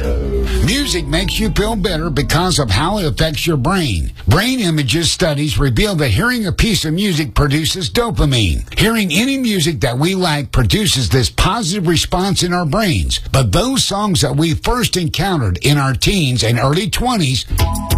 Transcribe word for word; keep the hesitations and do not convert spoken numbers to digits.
Music makes you feel better because of how it affects your brain. Brain images studies reveal that hearing a piece of music produces dopamine. Hearing any music that we like produces this positive response in our brains. But those songs that we first encountered in our teens and early twenties